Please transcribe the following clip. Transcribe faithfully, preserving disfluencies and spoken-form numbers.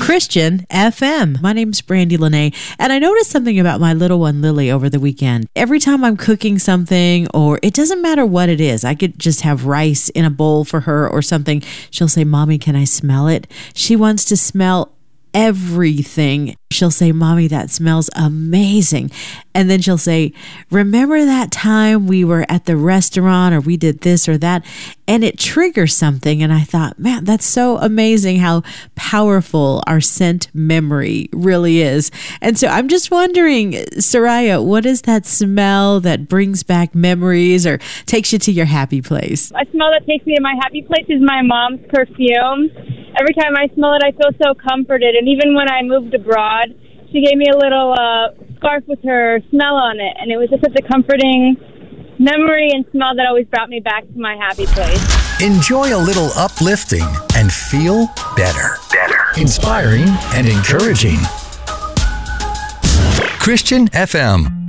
Christian F M. My name's Brandy Lene, and I noticed something about my little one, Lily, over the weekend. Every time I'm cooking something, or it doesn't matter what it is, I could just have rice in a bowl for her or something, she'll say, Mommy, can I smell it? She wants to smell everything. She'll say, Mommy, that smells amazing. And then she'll say, remember that time we were at the restaurant or we did this or that? And it triggers something. And I thought, man, that's so amazing how powerful our scent memory really is. And so I'm just wondering, Soraya, what is that smell that brings back memories or takes you to your happy place? A smell that takes me to my happy place is my mom's perfume. Every time I smell it, I feel so comforted. And even when I moved abroad, she gave me a little uh, scarf with her smell on it. And it was just such a comforting memory and smell that always brought me back to my happy place. Enjoy a little uplifting and feel better. Better. Inspiring and encouraging. Christian F M.